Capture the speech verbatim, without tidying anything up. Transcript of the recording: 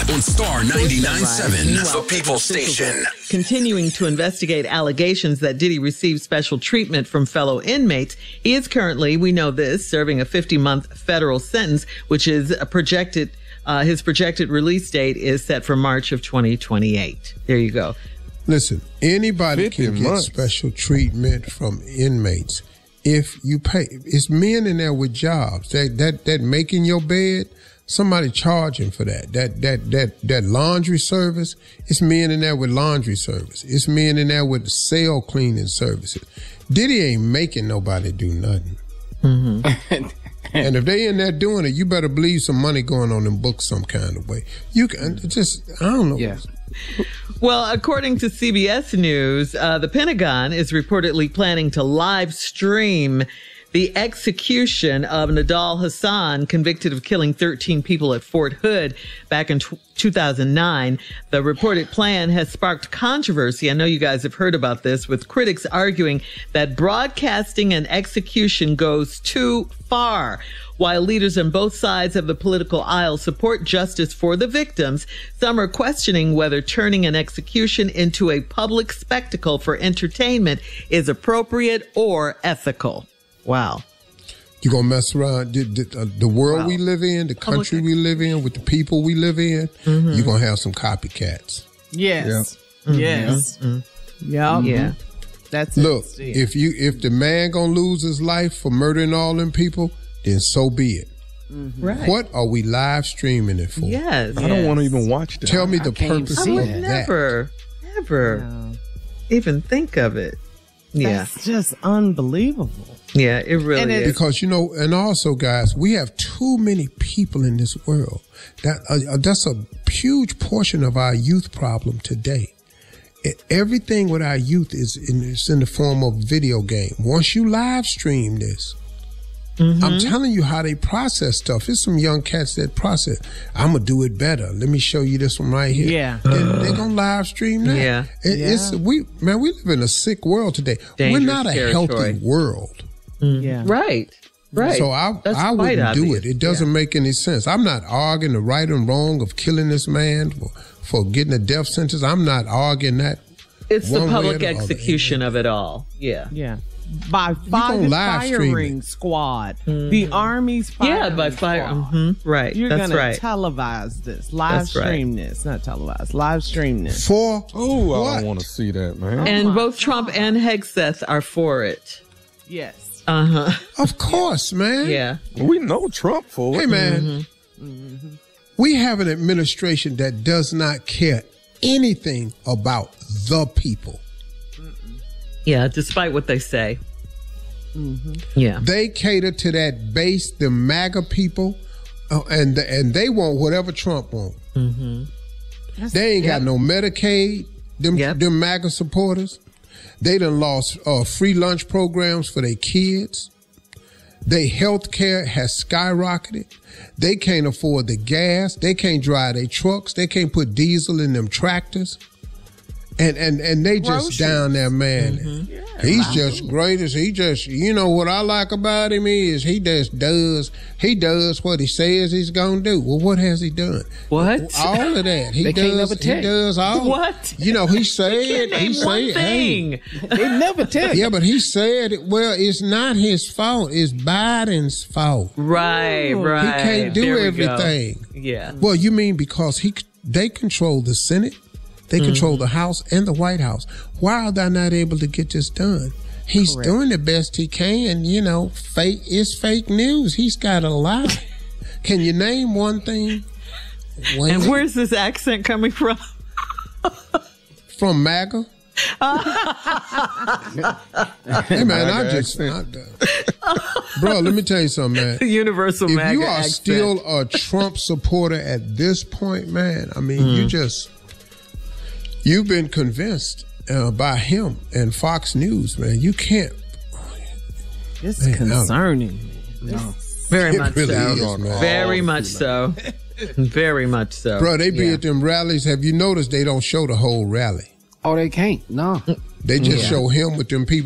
on Star ninety-nine point seven, the People Station. Continuing to investigate allegations that Diddy received special treatment from fellow inmates, he is currently, we know this, serving a fifty-month federal sentence, which is a projected, uh, his projected release date is set for March of twenty twenty-eight. There you go. Listen, anybody can get months. special treatment from inmates if you pay. It's men in there with jobs that that that making your bed. Somebody charging for that. That that that that laundry service. It's men in there with laundry service. It's men in there with cell cleaning services. Diddy ain't making nobody do nothing. Mm-hmm. And if they in there doing it, you better believe some money going on in books some kind of way. You can just, I don't know. Yeah. Well, according to C B S News, uh, the Pentagon is reportedly planning to live stream the execution of Nidal Hasan, convicted of killing thirteen people at Fort Hood back in two thousand nine. The reported plan has sparked controversy. I know you guys have heard about this, with critics arguing that broadcasting an execution goes too far. While leaders on both sides of the political aisle support justice for the victims, some are questioning whether turning an execution into a public spectacle for entertainment is appropriate or ethical. Wow. You gonna mess around the, the, uh, the world Wow. we live in, the country we live in, with the people we live in. Mm-hmm. You're gonna have some copycats. Yes. Yep. Yes. Mm-hmm. Yep. Yeah. That's Look, it. Steve. if you if the man gonna lose his life for murdering all them people, then so be it. Mm-hmm. Right. What are we live streaming it for? Yes. I don't want to even watch that. Tell me the can't purpose see of I would that. never, never No. even think of it. Yeah. That's just unbelievable. Yeah, it really And is. Because, you know, and also, guys, we have too many people in this world. That uh, That's a huge portion of our youth problem today. It, everything with our youth is in, is in the form of video game. Once you live stream this, mm-hmm. I'm telling you how they process stuff. There's some young cats that process. I'm going to do it better. Let me show you this one right here. Yeah. They're they going to live stream that. Yeah. It, Yeah. It's, we, man, we live in a sick world today. Dangerous We're not a territory. healthy world. Yeah. Right. Right. So I That's I quite wouldn't do obvious. it. It doesn't Yeah. make any sense. I'm not arguing the right and wrong of killing this man for, for getting a death sentence. I'm not arguing that. It's the one way public or the other. execution of it all. Yeah. Yeah. By fi- gonna the live stream firing it. squad, the Army's firing Yeah, by fire. squad. Mm-hmm. Right. You're That's gonna right. televise this, live That's right. stream this, not televise, live stream this. For Oh, I what? don't want to see that, man. and my both Trump and Hegseth are for it. Yes. Uh huh. Of course, man. Yeah. We know Trump for it. Hey, man. Mm-hmm. We have an administration that does not care anything about the people. Yeah. Despite what they say. Mm-hmm. Yeah. They cater to that base, the MAGA people, uh, and and they want whatever Trump wants. Mm-hmm. They ain't got Yep. no Medicaid, them, Yep. them MAGA supporters. They done lost uh, free lunch programs for their kids. Their health care has skyrocketed. They can't afford the gas. They can't drive their trucks. They can't put diesel in them tractors. And and and they just Groceries. down there, man. Mm-hmm. He's just greatest. He just, you know what I like about him is he just does, he does what he says he's gonna do. Well, what has he done? What? All of that. He They can't does. never He tell. does all. What? You know, he said. Can't He name one said. Hey, thing. They never tell you. yeah, but he said, well, it's not his fault. It's Biden's fault. Right. Right. He can't do There we go. everything. Yeah. Well, you mean because he they control the Senate, they control Mm-hmm. the House and the White House. Why are they not able to get this done? He's Correct. doing the best he can. You know, fake it's fake news. He's got a lot. Can you name one thing? Wait, And where's this accent coming from? from MAGA? Hey man, I just, I, bro. Let me tell you something, man. The universal If MAGA you are accent. still a Trump supporter at this point, man, I mean, you just, you've been convinced uh, by him and Fox News, man. You can't. It's Man, no. concerning. Very It much really so. is, man. Very much so. Very much so. Bro, they be Yeah. at them rallies. Have you noticed they don't show the whole rally? Oh, they can't. No. They just Yeah. show him with them people.